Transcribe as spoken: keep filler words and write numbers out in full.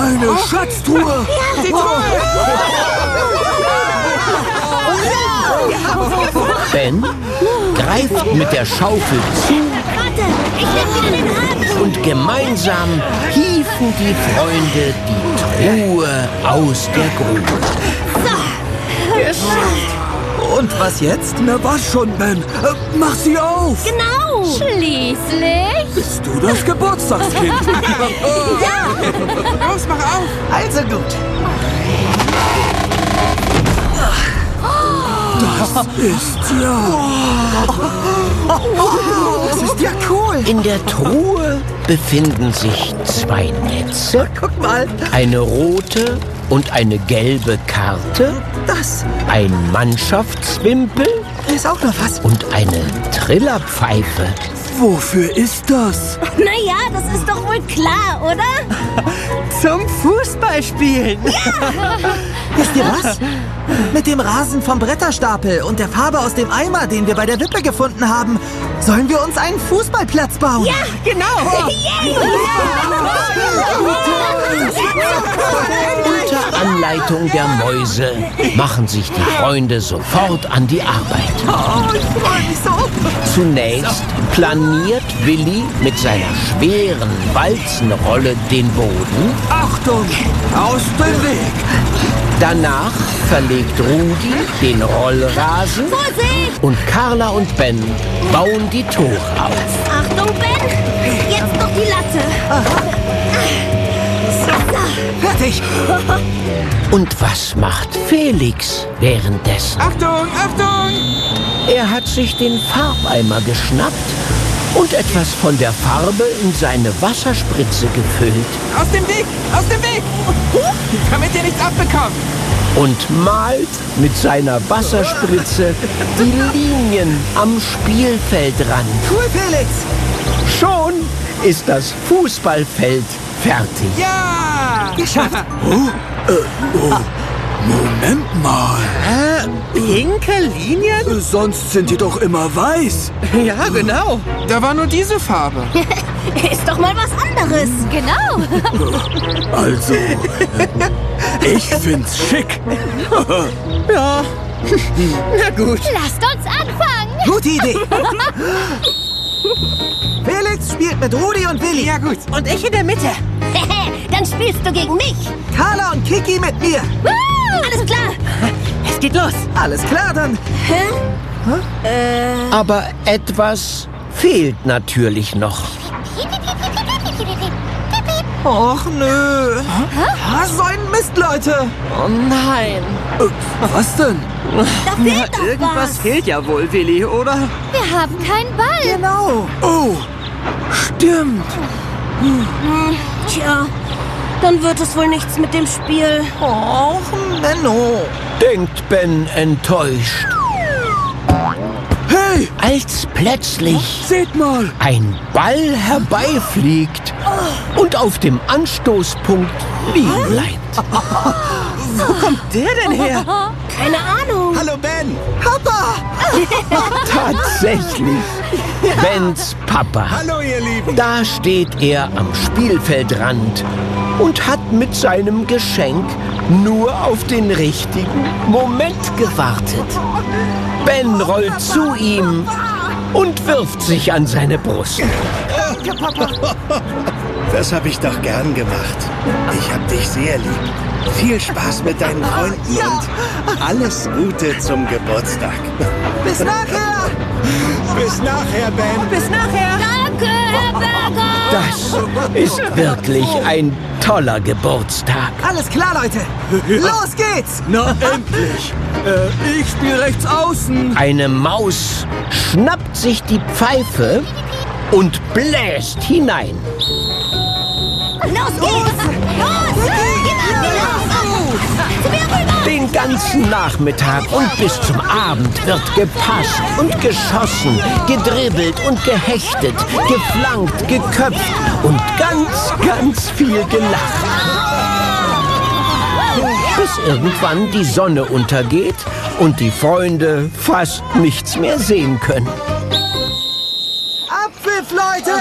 Eine oh. Schatztruhe! Ja, die Truhe! Ben greift mit der Schaufel zu. Warte, ich leg wieder den Haken. Und gemeinsam hieven die Freunde die Truhe aus der Grube. So. Geschafft. Und was jetzt? Na was schon, Ben? Äh, mach sie auf! Genau! Schließlich? Bist du das Geburtstagskind? Ja! Los, mach auf! Also gut. Das ist ja... Das ist ja cool. In der Truhe befinden sich zwei Netze. Guck mal. Eine rote und eine gelbe Karte. Das Ein Mannschaftswimpel ist auch noch was. und eine Trillerpfeife. Wofür ist das? Naja, das ist doch wohl klar, oder? Zum Fußballspielen. Wisst ihr was? Mit dem Rasen vom Bretterstapel und der Farbe aus dem Eimer, den wir bei der Wippe gefunden haben, sollen wir uns einen Fußballplatz bauen. Ja, Genau. Unter Anleitung der Mäuse machen sich die Freunde sofort an die Arbeit. Oh, ich freue mich so. Zunächst planiert Willi mit seiner schweren Walzenrolle den Boden. Achtung, aus dem Weg. Danach verlegt Rudi den Rollrasen Vorsicht! und Carla und Ben bauen die Tore auf. Achtung, Ben! Jetzt noch die Latte. So. Fertig. Und was macht Felix währenddessen? Achtung, Achtung! Er hat sich den Farbeimer geschnappt und etwas von der Farbe in seine Wasserspritze gefüllt Aus dem Weg, aus dem Weg! Damit ihr nichts abbekommt. und malt mit seiner Wasserspritze die Linien am Spielfeldrand. Cool, Felix. Schon ist das Fußballfeld fertig. Ja! Geschafft. Oh, äh, oh. Moment mal. Äh, pinke Linien? Sonst sind die doch immer weiß. Ja, genau. Da war nur diese Farbe. Ist doch mal was anderes. Genau. Also, ich find's schick. Ja. Na gut. Lasst uns anfangen. Gute Idee. Felix spielt mit Rudi und Willi. Ja, gut. Und ich in der Mitte. Dann spielst du gegen mich. Carla und Kiki mit mir. Alles klar. Es geht los. Alles klar dann. Aber etwas fehlt natürlich noch. Och nö. Was so ein Mist, Leute. Oh nein. Äh, was denn? Da fehlt doch Irgendwas was. fehlt ja wohl, Willi, oder? Wir haben keinen Ball. Genau. Oh, stimmt. Tja, dann wird es wohl nichts mit dem Spiel. Och, Menno. Denkt Ben enttäuscht, Hey, als plötzlich seht mal. ein Ball herbeifliegt und auf dem Anstoßpunkt liegen bleibt. Wo kommt der denn her? Keine Ahnung. Hallo, Ben. Papa. Tatsächlich, Bens Papa. Hallo, ihr Lieben. Da steht er am Spielfeldrand und hat mit seinem Geschenk nur auf den richtigen Moment gewartet. Ben rollt zu ihm und wirft sich an seine Brust. Das habe ich doch gern gemacht. Ich hab dich sehr lieb. Viel Spaß mit deinen Freunden und alles Gute zum Geburtstag. Bis nachher. Bis nachher, Ben. Bis nachher. Danke, Herr Berger. Das ist wirklich ein toller Geburtstag. Alles klar, Leute. Los geht's. Na, endlich. Äh, ich spiele rechts außen. Eine Maus schnappt sich die Pfeife und bläst hinein. Los geht's. Los. Gib ab, los. Zu mir rüber. Den ganzen Nachmittag und bis zum Abend wird gepasst und geschossen, gedribbelt und gehechtet, geflankt, geköpft und ganz, ganz viel gelacht. Bis irgendwann die Sonne untergeht und die Freunde fast nichts mehr sehen können. Abpfiff, Leute.